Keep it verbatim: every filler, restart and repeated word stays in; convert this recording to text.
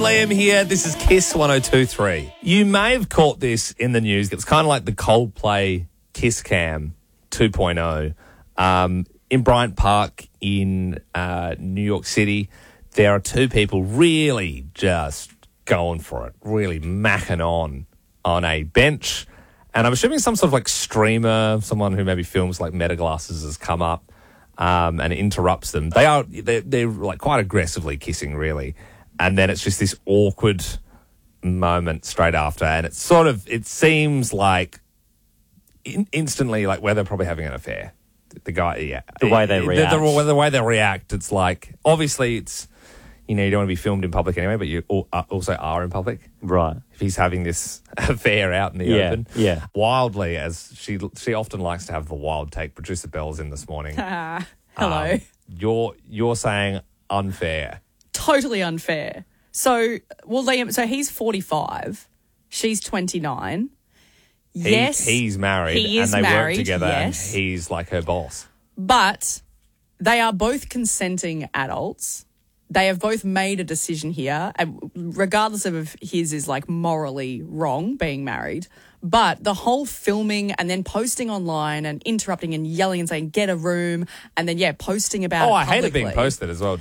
and Liam here. This is Kiss one oh two point three. You may have caught this in the news. It's kind of like the Coldplay Kiss Cam two point oh. Um, in Bryant Park in uh, New York City, there are two people really just going for it, really macking on on a bench. And I'm assuming some sort of like streamer, someone who maybe films like Metaglasses has come up um, and interrupts them. They are, they're, they're like quite aggressively kissing, really. And then it's just this awkward moment straight after. And it's sort of, it seems like in, instantly like where they're probably having an affair. The guy, yeah. The way they react. The, the, the way they react, it's like, obviously it's, you know, you don't want to be filmed in public anyway, but you also are in public. Right. If he's having this affair out in the yeah, open. Yeah. Wildly, as she she often likes to have the wild take. Producer Bell's in this morning. Uh, hello. Um, you're you're saying unfair. Totally unfair. So, well, Liam, so he's forty-five. She's twenty-nine. He, Yes. He's married. He is and they married, work together yes. and he's like her boss. But they are both consenting adults. They have both made a decision here, and regardless of if his is like morally wrong being married. But the whole filming and then posting online and interrupting and yelling and saying, get a room, and then, yeah, posting about Oh, it I hate it being publicly. posted as well.